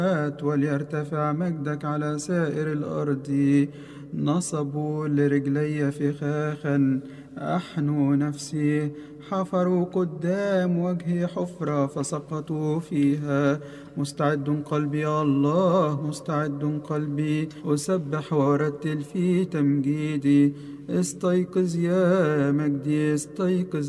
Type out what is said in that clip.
وليرتفع مجدك على سائر الأرض. نصبوا لرجلي فخاخا أحنوا نفسي، حفروا قدام وجهي حفرة فسقطوا فيها. مستعد قلبي يا الله، مستعد قلبي، أسبح وأرتل في تمجيدي. استيقظ يا مجدي، استيقظ